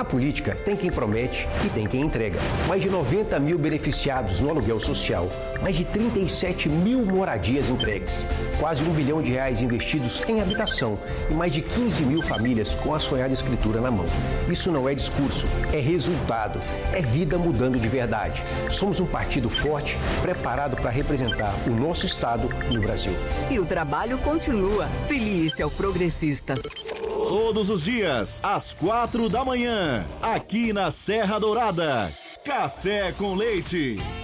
Na política, tem quem promete e tem quem entrega. Mais de 90 mil beneficiados no aluguel social, mais de 37 mil moradias entregues, quase R$1 bilhão investidos em habitação e mais de 15 mil famílias com a sonhada escritura na mão. Isso não é discurso, é resultado, é vida mudando de verdade. Somos um partido forte, preparado para representar o nosso estado no Brasil. E o trabalho continua. Feliz é o Progressistas. Todos os dias, às 4 da manhã, aqui na Serra Dourada. Café com Leite.